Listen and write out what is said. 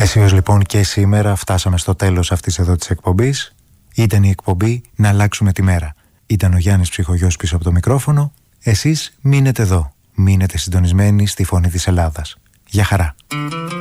Αισίως λοιπόν και σήμερα φτάσαμε στο τέλος αυτής εδώ της εκπομπής. Ήταν η εκπομπή «Να αλλάξουμε τη μέρα». Ήταν ο Γιάννης Ψυχογιός πίσω από το μικρόφωνο. Εσείς μείνετε εδώ. Μείνετε συντονισμένοι στη Φωνή της Ελλάδας. Γεια χαρά.